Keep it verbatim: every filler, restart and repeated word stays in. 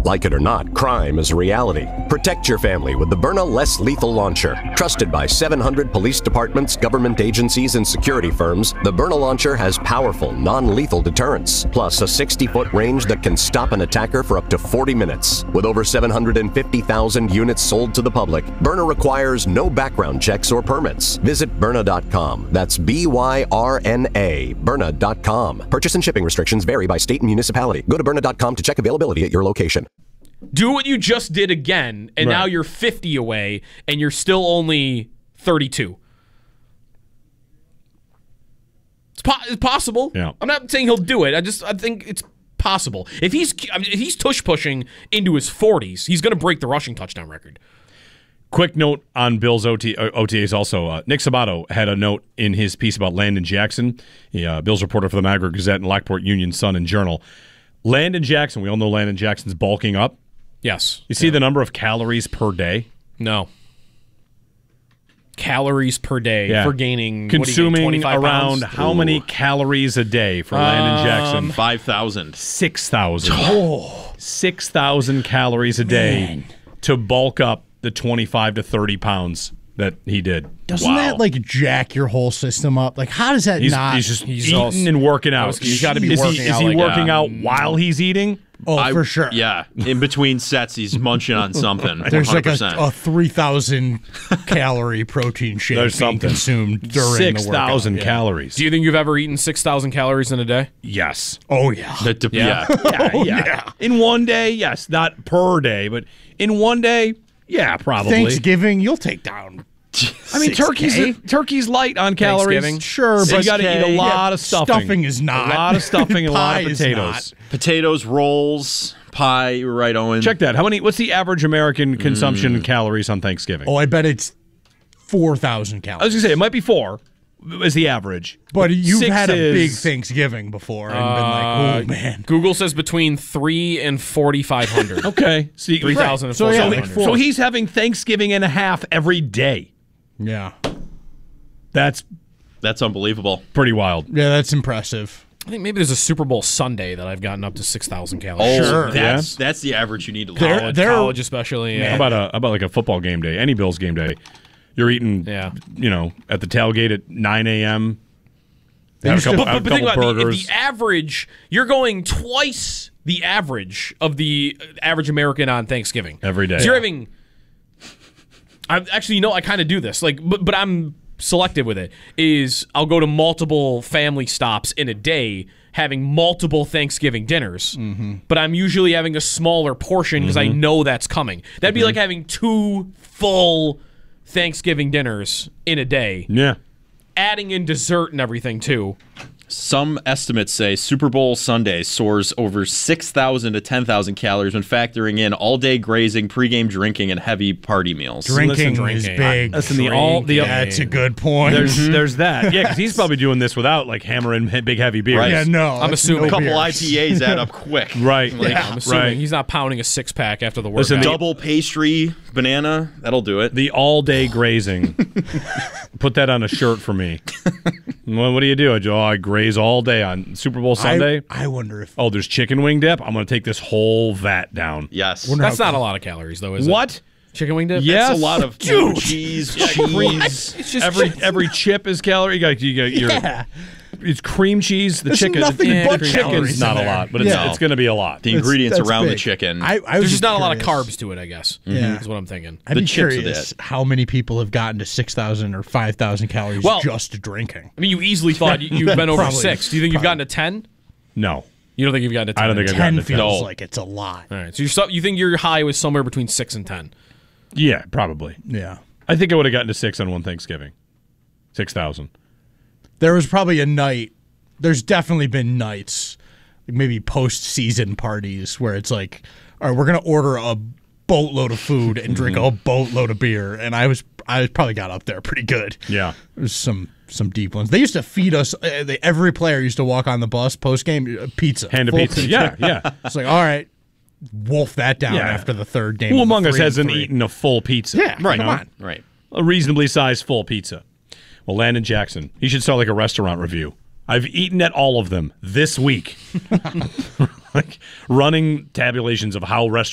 Like it or not, crime is a reality. Protect your family with the Byrna Less Lethal Launcher. Trusted by seven hundred police departments, government agencies, and security firms, the Byrna Launcher has powerful, non-lethal deterrence, plus a sixty-foot range that can stop an attacker for up to forty minutes. With over seven hundred fifty thousand units sold to the public, Byrna requires no background checks or permits. Visit Byrna dot com. That's B Y R N A, Byrna dot com. Purchase and shipping restrictions vary by state and municipality. Go to Byrna dot com to check availability at your location. Do what you just did again, and Right. now you're fifty away, and you're still only thirty-two. It's, po- it's possible. Yeah. I'm not saying he'll do it. I just I think it's possible. If he's I mean, if he's tush pushing into his forties, he's going to break the rushing touchdown record. Quick note on Bill's O T, uh, O T As also. Uh, Nick Sabato had a note in his piece about Landon Jackson. He, uh, Bill's reporter for the Niagara Gazette and Lockport Union Sun and Journal. Landon Jackson, we all know Landon Jackson's bulking up. Yes. You see Yeah. the number of calories per day? No. Calories per day Yeah. for gaining Consuming what do you think, twenty-five around pounds? how many calories a day for Landon Jackson? five thousand. six thousand. Oh. six thousand calories a day to bulk up the twenty-five to thirty pounds that he did. Doesn't Wow. that like jack your whole system up? Like, how does that He's, not? he's just He's eating also- and working out. He's gotta be is working he, is out he like working a- out while he's eating? oh, I- for sure. Yeah. In between sets, he's munching on something. There's one hundred like a, percent. a three thousand calorie protein shake There's being something. consumed during Six the workout. thousand Yeah. calories. Do you think you've ever eaten six thousand calories in a day? Yes. Oh yeah. That de- Yeah. yeah. Yeah, Oh, yeah. yeah. In one day, yes. Not per day, but in one day, yeah, probably. Thanksgiving, you'll take down. I mean, six turkey's K? turkey's light on calories. Thanksgiving? Sure, So but you got to eat a Yeah, lot of stuffing. Stuffing is not. A lot of stuffing and a lot Pie of is potatoes. Potatoes, rolls, pie. You're right, Owen. Check that. How many? What's the average American consumption Mm. calories on Thanksgiving? Oh, I bet it's four thousand I calories. was gonna say it might be four, is the average. But you've Six had a is- big Thanksgiving before and been like, oh man. Google says between three and forty-five hundred. Okay, see, Three thousand and So, yeah, forty-five like hundred. So he's having Thanksgiving and a half every day. Yeah. That's That's unbelievable. pretty wild. Yeah, that's impressive. I think maybe there's a Super Bowl Sunday that I've gotten up to six thousand calories. Oh, Sure. that's that's the average you need to There- look College, there- college especially. How Yeah. about a how about like a football game day? Any Bills game day, you're eating, Yeah. you know, at the tailgate at nine a.m. They Have a used to- couple, But, have but a think couple about it, burgers. the, the average, you're going twice the average of the average American on Thanksgiving. Every day. So you're Yeah. having, I actually, you know, I kind of do this, like, but, but I'm selective with it, is I'll go to multiple family stops in a day having multiple Thanksgiving dinners, Mm-hmm. but I'm usually having a smaller portion because I know that's coming. That'd be Mm-hmm. like having two full Thanksgiving dinners in a day, yeah. adding in dessert and everything too. Some estimates say Super Bowl Sunday soars over six thousand to ten thousand calories when factoring in all-day grazing, pregame drinking, and heavy party meals. Drinking, Listen, is drinking. big. Listen, the all the That's a good point. there's there's that. Yeah, because he's probably doing this without like hammering he- big heavy beers. Right. yeah, no. I'm that's assuming no A couple beers. I P As add up quick. Right. Like, I'm assuming Right. he's not pounding a six pack after the workout. Listen, the- Double pastry, banana, that'll do it. The all day grazing. Put that on a shirt for me. Well, what do you do? Oh, I graze all day on Super Bowl Sunday. I, I wonder if Oh, there's chicken wing dip. I'm going to take this whole vat down. Yes. Wonder That's how- not a lot of calories, though, is What? it? Chicken wing dip? Yes. That's a lot of Dude. cheese, Cream. cheese. It's just Every every chip is calorie. You got you got your. Yeah. It's cream cheese. The There's chicken. nothing the but chicken's calories not in a there. lot, but it's Yeah. it's going to be a lot. The That's- ingredients that's around the big. chicken. I, I was There's just just not a lot of curious. carbs to it, I guess. Yeah. Is what I'm thinking. I'd The be chips of curious it. how many people have gotten to six thousand or five thousand calories Well- just drinking. I mean, you easily thought you- you've been over Probably. six. Do you think you've gotten to ten? No, You don't think you've gotten to ten? I don't think I've ten gotten to feels No. like it's a lot. All right. So you're, so- you think your high was somewhere between six and ten? yeah, probably. Yeah. I think I would have gotten to six on one Thanksgiving. Six thousand. There was probably a night, there's definitely been nights, like maybe post-season parties, where it's like, all right, we're going to order a boatload of food and drink a boatload of beer. And I was, I probably got up there pretty good. Yeah. There's some some deep ones. They used to feed us, uh, they, every player used to walk on the bus post-game, uh, pizza. Hand of Full pizza. Yeah, yeah. It's like, all right, wolf that down Yeah. after the third game. Who of the among us three and hasn't three. eaten a full pizza? Yeah, right. come on. Right. A reasonably sized full pizza. Well, Landon Jackson, he should start like a restaurant review. I've eaten at all of them this week. Like running tabulations of how restaurants